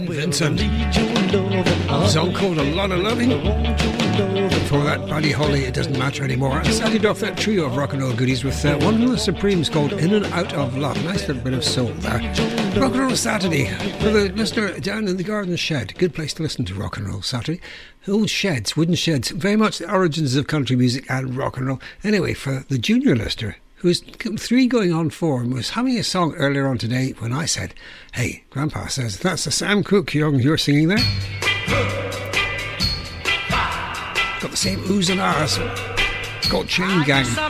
Vincent. A song called A Lot of Loving. Before that, Buddy Holly, It Doesn't Matter Anymore. And started off that trio of rock and roll goodies with one from the Supremes called In and Out of Love. Nice little bit of soul there. Rock and Roll Saturday for the listener down in the garden shed. Good place to listen to Rock and Roll Saturday. Old sheds, wooden sheds. Very much the origins of country music and rock and roll. Anyway, for the junior listener, who's 3 going on 4 and was humming a song earlier on today when I said, hey, Grandpa says, that's the Sam Cooke you're singing there. Got the same oohs and ahs. Got Chain Gang.